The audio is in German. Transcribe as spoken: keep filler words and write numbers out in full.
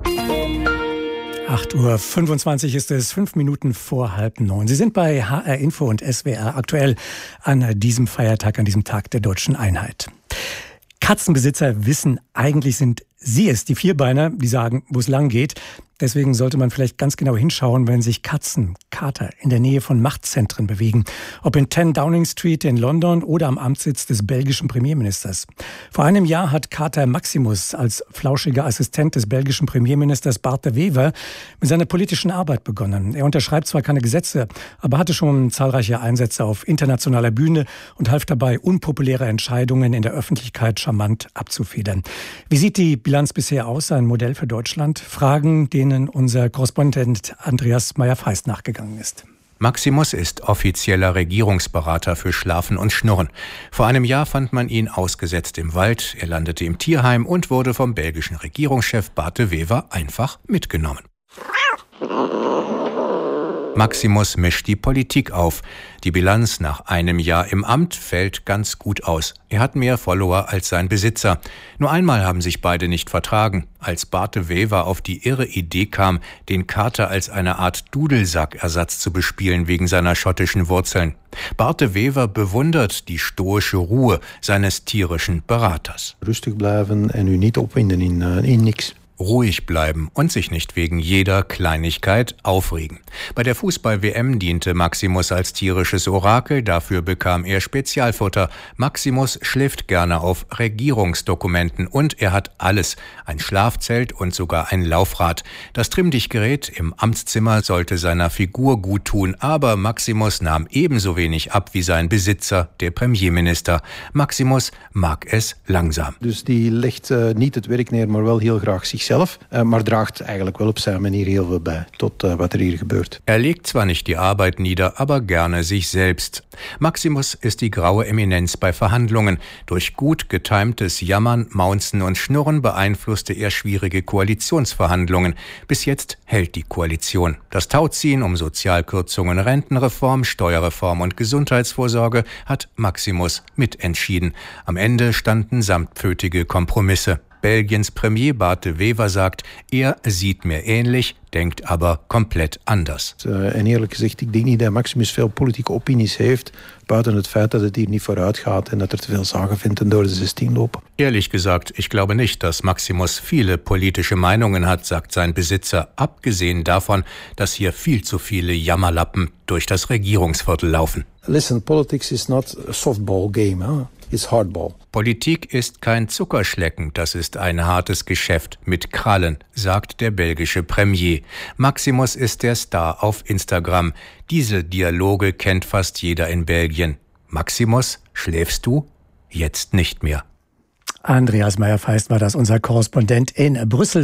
acht Uhr fünfundzwanzig ist es, fünf Minuten vor halb neun. Sie sind bei H R Info und S W R aktuell an diesem Feiertag, an diesem Tag der Deutschen Einheit. Katzenbesitzer wissen, eigentlich sind sie es, die Vierbeiner, die sagen, wo es lang geht. Deswegen sollte man vielleicht ganz genau hinschauen, wenn sich Katzen, Kater in der Nähe von Machtzentren bewegen. Ob in zehn Downing Street in London oder am Amtssitz des belgischen Premierministers. Vor einem Jahr hat Kater Maximus als flauschiger Assistent des belgischen Premierministers Bart de Wever mit seiner politischen Arbeit begonnen. Er unterschreibt zwar keine Gesetze, aber hatte schon zahlreiche Einsätze auf internationaler Bühne und half dabei, unpopuläre Entscheidungen in der Öffentlichkeit charmant abzufedern. Wie sieht die Bilanz bisher aus? Ein Modell für Deutschland? Fragen, denen unser Korrespondent Andreas Meyer-Feist nachgegangen ist. Maximus ist offizieller Regierungsberater für Schlafen und Schnurren. Vor einem Jahr fand man ihn ausgesetzt im Wald, er landete im Tierheim und wurde vom belgischen Regierungschef Bart de Wever einfach mitgenommen. Maximus mischt die Politik auf. Die Bilanz nach einem Jahr im Amt fällt ganz gut aus. Er hat mehr Follower als sein Besitzer. Nur einmal haben sich beide nicht vertragen, als Bart de Wever auf die irre Idee kam, den Kater als eine Art Dudelsackersatz zu bespielen wegen seiner schottischen Wurzeln. Bart de Wever bewundert die stoische Ruhe seines tierischen Beraters. Rustig bleiben en u niet opwinden in, uh, in niks. Ruhig bleiben und sich nicht wegen jeder Kleinigkeit aufregen. Bei der Fußball-W M diente Maximus als tierisches Orakel, dafür bekam er Spezialfutter. Maximus schläft gerne auf Regierungsdokumenten und er hat alles, ein Schlafzelt und sogar ein Laufrad. Das Trimmdichtgerät im Amtszimmer sollte seiner Figur gut tun, aber Maximus nahm ebenso wenig ab wie sein Besitzer, der Premierminister. Maximus mag es langsam. Dus die legt uh, niet het werk neer, maar wel heel graag zich zelf, maar draagt eigenlijk wel op zijn manier heel veel bij tot uh, wat er hier gebeurt. Er legt zwar nicht die Arbeit nieder, aber gerne sich selbst. Maximus ist die graue Eminenz bei Verhandlungen. Durch gut getimtes Jammern, Maunzen und Schnurren beeinflusste er schwierige Koalitionsverhandlungen. Bis jetzt hält die Koalition. Das Tauziehen um Sozialkürzungen, Rentenreform, Steuerreform und Gesundheitsvorsorge hat Maximus mitentschieden. Am Ende standen samtpfötige Kompromisse. Belgiens Premier Bart de Wever sagt, er sieht mir ähnlich, denkt aber komplett anders. Uh, en eerlijk gezegd, ik denk niet dat Maximus veel politieke opinies heeft, buiten het feit dat het hier niet vooruit gaat en dat er te veel zagenvinten door de zestien lopen. Ehrlich gesagt, ich glaube nicht, dass Maximus viele politische Meinungen hat, sagt sein Besitzer, abgesehen davon, dass hier viel zu viele Jammerlappen durch das Regierungsviertel laufen. Listen, politics is not a softball game, huh? It's hardball. Politik ist kein Zuckerschlecken, das ist ein hartes Geschäft mit Krallen, sagt der belgische Premier. Maximus ist der Star auf Instagram. Diese Dialoge kennt fast jeder in Belgien. Maximus, schläfst du? Jetzt nicht mehr. Andreas Meyer-Feist war das, unser Korrespondent in Brüssel.